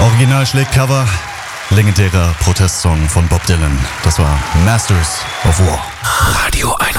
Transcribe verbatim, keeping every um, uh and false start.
Original schlägt Cover. Legendärer Protestsong von Bob Dylan. Das war Masters of War. Radio eins.